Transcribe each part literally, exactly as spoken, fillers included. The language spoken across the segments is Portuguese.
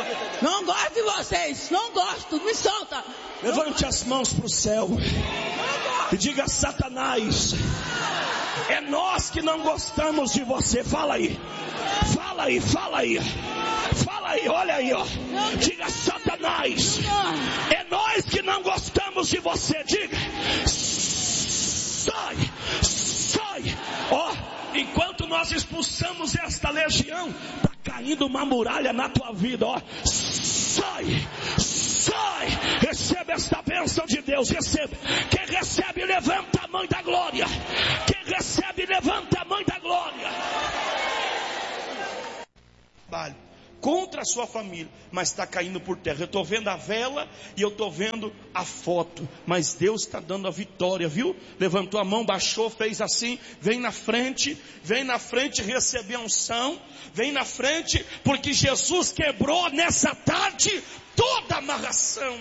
Não gosto de vocês. Não gosto. Me solta. Levante as mãos para o céu e diga: Satanás, é nós que não gostamos de você. Fala aí. Fala aí, fala aí. Fala aí, olha aí, ó. Diga: Satanás, é nós que não gostamos de você. Diga: sai, sai. Ó, enquanto nós expulsamos esta legião, está caindo uma muralha na tua vida, ó. Sai, sai. Receba esta bênção de Deus. Receba. Quem recebe, levanta a mão da glória. Quem recebe, levanta a mão da glória. Vale. Contra a sua família, mas está caindo por terra. Eu estou vendo a vela e eu estou vendo a foto, mas Deus está dando a vitória, viu? Levantou a mão, baixou, fez assim. Vem na frente, vem na frente receber a unção. Vem na frente, porque Jesus quebrou nessa tarde toda a amarração.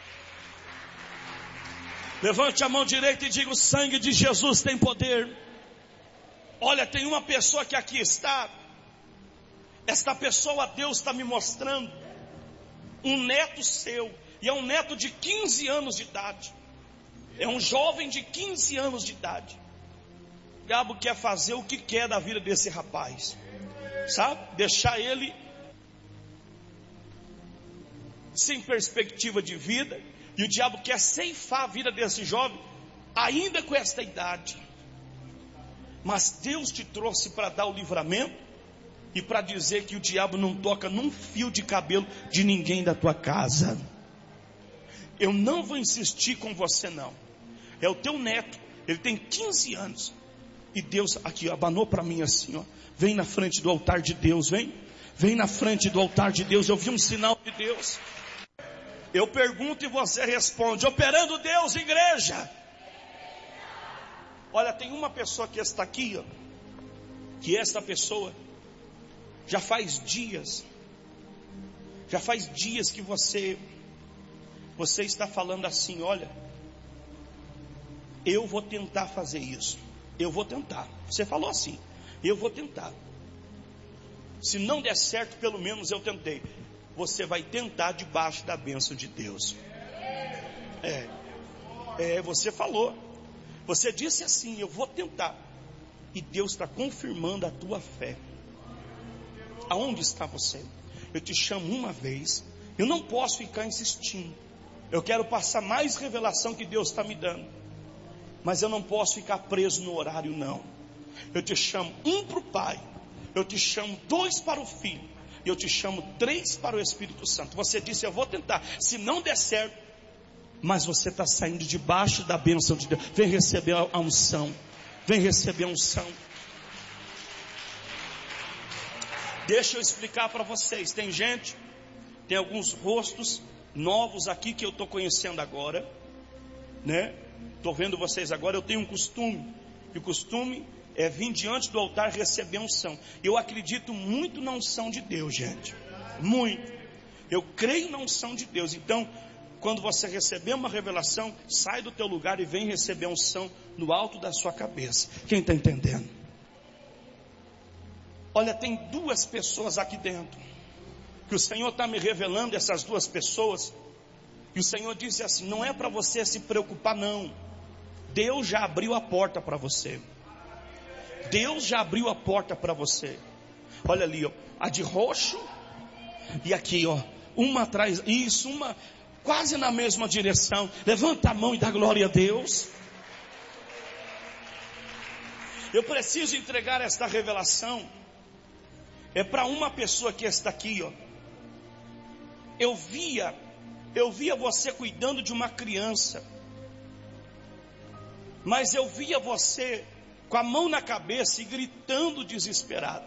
Levante a mão direita e diga: o sangue de Jesus tem poder. Olha, tem uma pessoa que aqui está. Esta pessoa, Deus está me mostrando um neto seu, e é um neto de quinze anos de idade. É um jovem de quinze anos de idade. O diabo quer fazer o que quer da vida desse rapaz, sabe? Deixar ele sem perspectiva de vida. E o diabo quer ceifar a vida desse jovem, ainda com esta idade. Mas Deus te trouxe para dar o livramento e para dizer que o diabo não toca num fio de cabelo de ninguém da tua casa. Eu não vou insistir com você não. É o teu neto, ele tem quinze anos. E Deus aqui abanou para mim assim, ó. Vem na frente do altar de Deus, vem. Vem na frente do altar de Deus. Eu vi um sinal de Deus. Eu pergunto e você responde: operando Deus, igreja. Olha, tem uma pessoa que está aqui, ó, que esta pessoa já faz dias, já faz dias que você, você está falando assim: olha, eu vou tentar fazer isso, eu vou tentar. Você falou assim: eu vou tentar. Se não der certo, pelo menos eu tentei. Você vai tentar debaixo da bênção de Deus. É, é, você falou, você disse assim: eu vou tentar. E Deus está confirmando a tua fé. Aonde está você? Eu te chamo uma vez. Eu não posso ficar insistindo. Eu quero passar mais revelação que Deus está me dando. Mas eu não posso ficar preso no horário não. Eu te chamo um para o Pai. Eu te chamo dois para o Filho. E eu te chamo três para o Espírito Santo. Você disse: eu vou tentar. Se não der certo, mas você está saindo debaixo da bênção de Deus. Vem receber a unção. Vem receber a unção. Deixa eu explicar para vocês. Tem gente, tem alguns rostos novos aqui que eu estou conhecendo agora, né? Estou vendo vocês agora. Eu tenho um costume, e o costume é vir diante do altar receber unção. Eu acredito muito na unção de Deus, gente. Muito. Eu creio na unção de Deus. Então, quando você receber uma revelação, sai do teu lugar e vem receber unção no alto da sua cabeça. Quem está entendendo? Olha, tem duas pessoas aqui dentro, que o Senhor está me revelando essas duas pessoas. E o Senhor disse assim: não é para você se preocupar não. Deus já abriu a porta para você. Deus já abriu a porta para você. Olha ali, ó, a de roxo. E aqui, ó, uma atrás, isso, uma quase na mesma direção. Levanta a mão e dá glória a Deus. Eu preciso entregar esta revelação. É para uma pessoa que está aqui, ó. Eu via, eu via você cuidando de uma criança, mas eu via você com a mão na cabeça e gritando desesperado.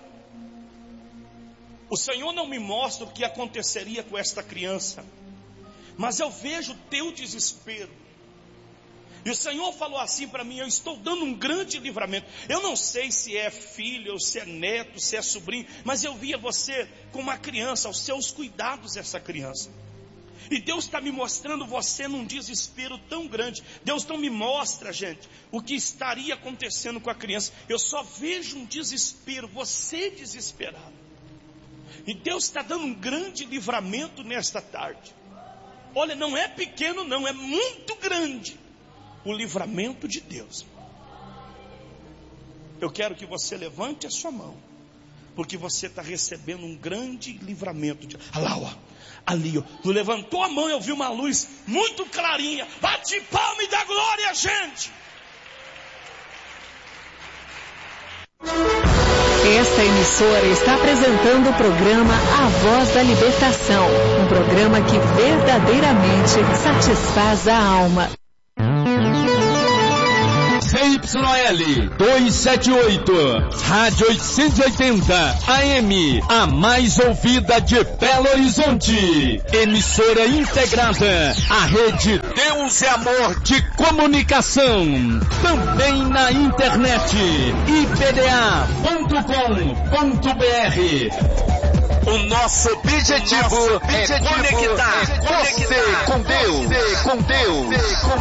O Senhor não me mostra o que aconteceria com esta criança, mas eu vejo o teu desespero. E o Senhor falou assim para mim: eu estou dando um grande livramento. Eu não sei se é filho, ou se é neto, se é sobrinho, mas eu via você com uma criança, aos seus cuidados essa criança. E Deus está me mostrando você num desespero tão grande. Deus não me mostra, gente, o que estaria acontecendo com a criança. Eu só vejo um desespero, você desesperado. E Deus está dando um grande livramento nesta tarde. Olha, não é pequeno não, é muito grande o livramento de Deus. Eu quero que você levante a sua mão, porque você está recebendo um grande livramento de... Olha lá, ó, ali, ó, tu levantou a mão e eu vi uma luz muito clarinha. Bate palma e dá glória, gente. Esta emissora está apresentando o programa A Voz da Libertação, um programa que verdadeiramente satisfaz a alma. C Y L duzentos e setenta e oito, Rádio oitocentos e oitenta A M, a mais ouvida de Belo Horizonte. Emissora integrada à rede Deus é Amor de Comunicação. Também na internet, i p d a ponto com ponto b r. O nosso objetivo, o nosso objetivo é conectar, é conectar você com Deus, você com Deus. Com